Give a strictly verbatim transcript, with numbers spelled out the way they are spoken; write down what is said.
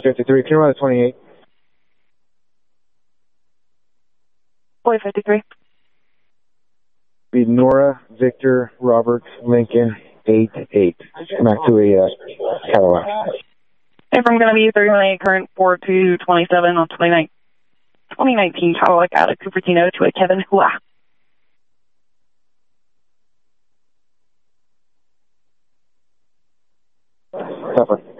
fifty-three, can you run a twenty-eight? Boy fifty-three. Be Nora, Victor, Robert, Lincoln, eight eight. Come back to a uh, Cadillac. If I'm going to be three one eight, current four two twenty-seven on twenty nineteen Cadillac out of Cupertino to a Kevin Hua. Pepper.